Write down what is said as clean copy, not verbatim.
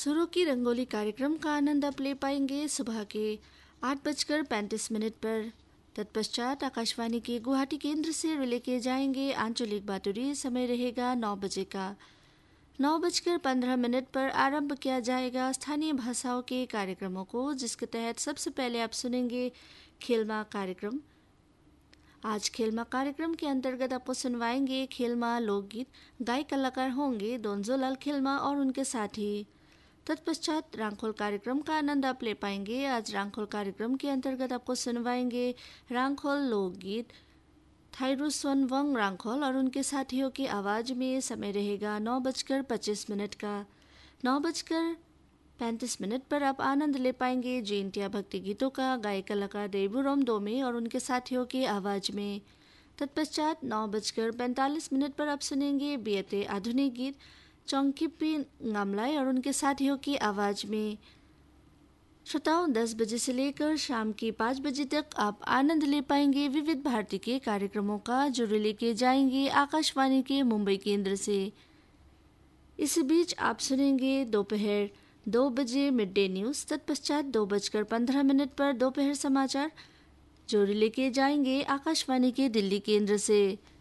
सुरों की रंगोली कार्यक्रम का आनंद आप ले पाएंगे सुबह के 8:35 पर। तत्पश्चात आकाशवाणी के गुवाहाटी केंद्र से रिले किए जाएंगे आंचलिक बातुरी। समय रहेगा 9 बजे का। 9:15 पर आरंभ किया जाएगा स्थानीय भाषाओं के कार्यक्रमों को, जिसके तहत सबसे पहले आप सुनेंगे खेलमा कार्यक्रम। आज खेलमा कार्यक्रम के अंतर्गत आपको सुनवाएंगे खेलमा लोकगीत। गायक कलाकार होंगे दोनजोलाल खेलमा और उनके साथी। तत्पश्चात रांखोल कार्यक्रम का आनंद आप ले पाएंगे। आज रांखोल कार्यक्रम के अंतर्गत आपको सुनवाएंगे रांखोल लोकगीत। थाइरू सोनवंग रांखोल और उनके साथियों की आवाज़ में। समय रहेगा 9:25 का। 9:35 पर आप आनंद ले पाएंगे जयंतिया भक्ति गीतों का। गायक कलाकार देवुरोम दोमे और उनके साथियों की आवाज़ में। तत्पश्चात 9:45 पर आप सुनेंगे बियते आधुनिक गीत चौंकिपी गामलाई और उनके साथियों की आवाज़ में। श्रोताओं, 10 बजे से लेकर शाम के 5 बजे तक आप आनंद ले पाएंगे विविध भारती के कार्यक्रमों का, जो रिले किए जाएंगे आकाशवाणी के मुंबई केंद्र से। इसी बीच आप सुनेंगे दोपहर 2 बजे मिड डे न्यूज़। तत्पश्चात 2:15 पर दोपहर समाचार, जो रिले किए जाएंगे आकाशवाणी के दिल्ली केंद्र से।